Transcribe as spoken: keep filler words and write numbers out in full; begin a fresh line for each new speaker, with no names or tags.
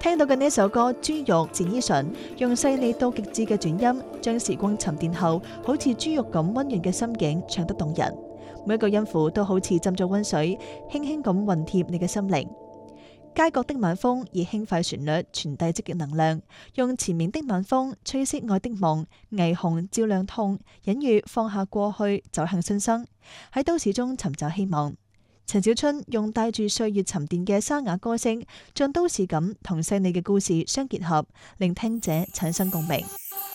聽到嘅呢首歌《豬肉戰衣唇》，用細膩到極致嘅轉音，將時光沉澱後好似豬肉咁溫暖嘅心境唱得動人。每一個音符都好似浸咗溫水，輕輕咁熨貼你嘅心靈。街角的晚風以輕快旋律傳遞積極能量，用前面的晚風吹熄愛的夢，霓虹照亮痛，隱喻放下過去，走向新生，喺都市中尋找希望。陳小春用帶住歲月沉澱嘅沙啞歌聲，將都市感同細膩嘅故事相結合，令聽者產生共鳴。